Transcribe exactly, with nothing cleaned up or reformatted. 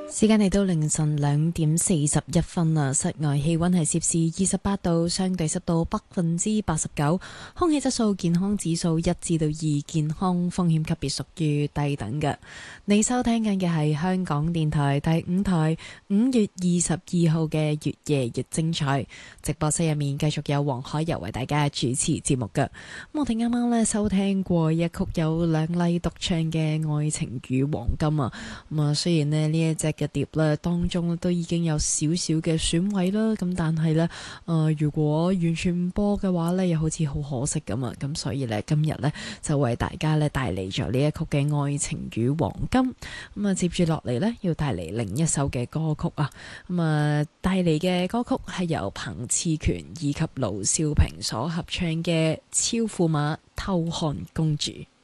時間嚟到凌晨兩點四十一分啦，室外氣溫係攝氏二十八度，相對濕度百分之八十九，空氣質素健康指數一至到二，健康風險級別屬於低等嘅。你收聽緊嘅係香港電台第五台五月二十二號嘅越夜越精彩直播室入面，繼續有黃海柔為大家主持節目嘅。咁我哋啱啱呢收聽過一曲有兩麗獨唱嘅《愛情與黃金》啊，咁啊雖然呢呢一隻嘅碟咧當中都已經有少少嘅損毀啦，咁但係呢，誒、呃、如果完全唔播嘅話呢，又好似好可惜咁啊，咁所以呢，今日呢，就為大家呢帶嚟咗呢一曲嘅《愛情與黃金》，咁啊接住落嚟呢，要帶嚟另一首嘅歌曲啊，咁啊帶嚟嘅歌曲係由彭熾權以及盧少平所合唱嘅《超駙馬偷看公主》。